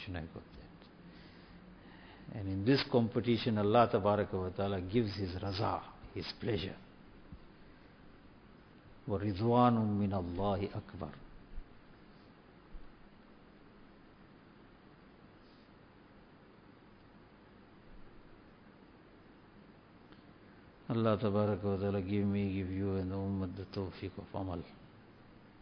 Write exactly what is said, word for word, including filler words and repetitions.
competition I got that. And in this competition, Allah Tabaraka wa Ta'ala gives His raza, His pleasure. وَرِضْوَانٌ مِّنَ اللَّهِ أَكْبَرُ. Allah Tabaraka wa Ta'ala give me, give you and the Ummah the tawfiq of amal.